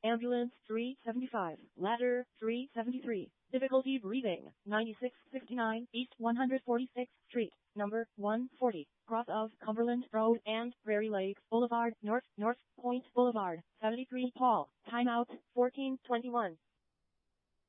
Ambulance 375, ladder 373. Difficulty breathing, 9659 East 146th Street, number 140, cross of Cumberland Road and Prairie Lake Boulevard, North Point Boulevard, 73 Paul. Timeout, 1421.